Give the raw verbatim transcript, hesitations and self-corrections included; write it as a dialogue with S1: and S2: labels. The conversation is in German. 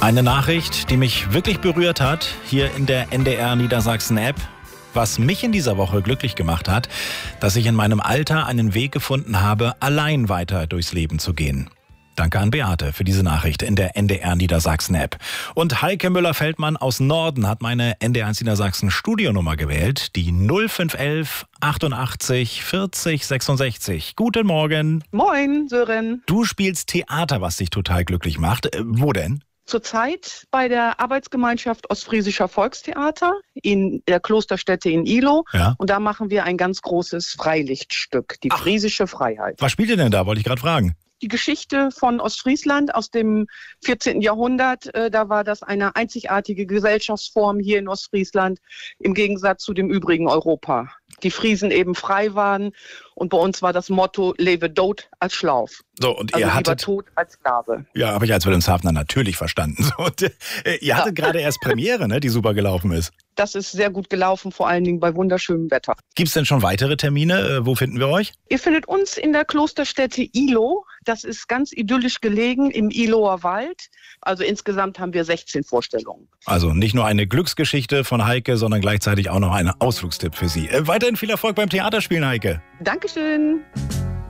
S1: Eine Nachricht, die mich wirklich berührt hat, hier in der N D R Niedersachsen-App. Was mich in dieser Woche glücklich gemacht hat, dass ich in meinem Alter einen Weg gefunden habe, allein weiter durchs Leben zu gehen. Danke an Beate für diese Nachricht in der N D R Niedersachsen-App. Und Heike Müller-Feldmann aus Norden hat meine N D R eins Niedersachsen Studionummer gewählt, die null fünf elf achtundachtzig vierzig sechsundsechzig. Guten Morgen.
S2: Moin, Sören.
S1: Du spielst Theater, was dich total glücklich macht. Äh, wo denn?
S2: Zurzeit bei der Arbeitsgemeinschaft Ostfriesischer Volkstheater in der Klosterstätte in Ihlow.
S1: Ja.
S2: Und da machen wir ein ganz großes Freilichtstück, die
S1: Ach.
S2: Friesische Freiheit.
S1: Was spielt ihr denn da, wollte ich gerade fragen.
S2: Die Geschichte von Ostfriesland aus dem vierzehnten Jahrhundert, äh, da war das eine einzigartige Gesellschaftsform hier in Ostfriesland im Gegensatz zu dem übrigen Europa. Die Friesen eben frei waren und bei uns war das Motto, lebe Dod als Schlauf.
S1: So, und
S2: Also
S1: ihr
S2: lieber
S1: hattet...
S2: Tod als Sklave.
S1: Ja, habe ich als Wilhelmshavener natürlich verstanden. So, und, äh, ihr hattet
S2: Ja.
S1: gerade erst Premiere, ne, die super gelaufen ist.
S2: Das ist sehr gut gelaufen, vor allen Dingen bei wunderschönem Wetter.
S1: Gibt's denn schon weitere Termine? Äh, wo finden wir euch?
S2: Ihr findet uns in der Klosterstätte Ihlow. Das ist ganz idyllisch gelegen im Ihlower Wald. Also insgesamt haben wir sechzehn Vorstellungen.
S1: Also nicht nur eine Glücksgeschichte von Heike, sondern gleichzeitig auch noch ein Ausflugstipp für Sie. Äh, weiterhin viel Erfolg beim Theaterspielen, Heike.
S2: Dankeschön.